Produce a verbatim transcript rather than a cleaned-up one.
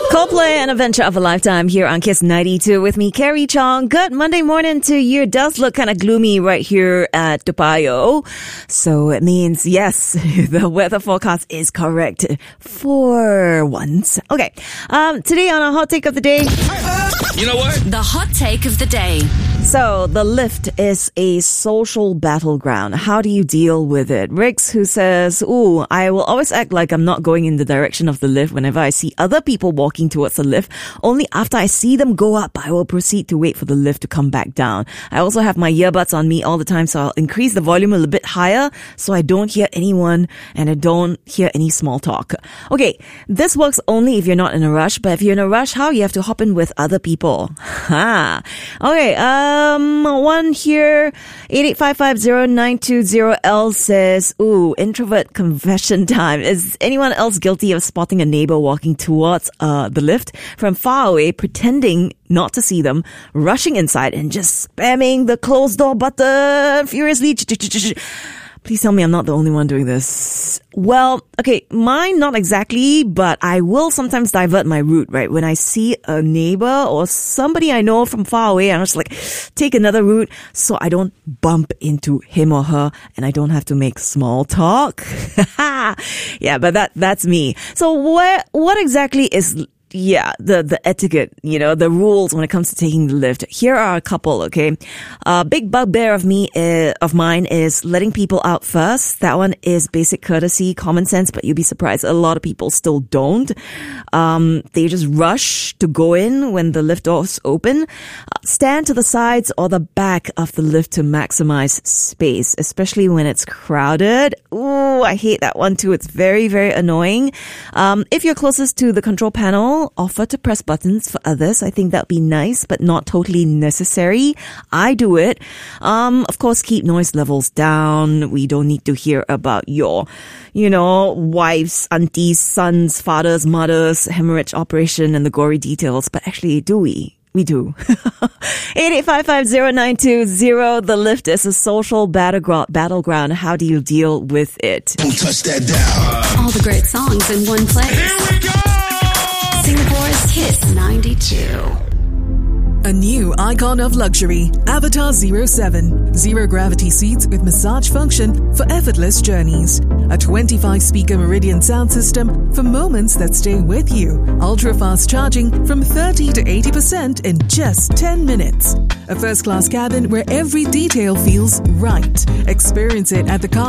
Coldplay, an adventure of a lifetime here on Kiss ninety-two with me, Carrie Chong. Good Monday morning to you. It does look kind of gloomy right here at Toa Payoh. So it means, yes, the weather forecast is correct for once. Okay. Um, today on our hot take of the day. You know what? The hot take of the day. So the lift is a social battleground. How do you deal with it? Riggs, who says, ooh, I will always act like I'm not going in the direction of the lift whenever I see other people walking towards the lift. Only after I see them go up, I will proceed to wait for the lift to come back down. I also have my earbuds on me all the time, so I'll increase the volume a little bit higher so I don't hear anyone and I don't hear any small talk. Okay, this works only if you're not in a rush, but if you're in a rush, how? You have to hop in with other people. Ha! Okay, um, one here, eight eight five five zero nine two zero L says, ooh, introvert confession time. Is anyone else guilty of spotting a neighbor walking towards uh, the lift from far away, pretending not to see them, rushing inside and just spamming the closed door button furiously? Please tell me I'm not the only one doing this. Well, okay, mine not exactly, but I will sometimes divert my route, right? When I see a neighbor or somebody I know from far away, I'm just like, take another route so I don't bump into him or her and I don't have to make small talk. Yeah, but that that's me. So where, what exactly is... Yeah, the, the etiquette, you know, the rules when it comes to taking the lift. Here are a couple, okay? Uh, big bugbear of me, is, of mine is letting people out first. That one is basic courtesy, common sense, but you'd be surprised. A lot of people still don't. Um, they just rush to go in when the lift doors open. Uh, stand to the sides or the back of the lift to maximize space, especially when it's crowded. Ooh, I hate that one too. It's very, very annoying. Um, if you're closest to the control panel, offer to press buttons for others. I think that'd be nice, but not totally necessary. I do it. Um, of course, keep noise levels down. We don't need to hear about your, you know, wives, aunties, sons, fathers, mothers, hemorrhage operation and the gory details. But actually, do we? We do. eight eight five five zero nine two zero. The lift is a social battleground. How do you deal with it? Don't touch that down. All the great songs in one place. Here we go! Singapore's Kiss ninety-two. A new icon of luxury, Avatar zero seven. Zero gravity seats with massage function for effortless journeys. A twenty-five speaker Meridian sound system for moments that stay with you. Ultra fast charging from thirty to eighty percent in just ten minutes. A first class cabin where every detail feels right. Experience it at the car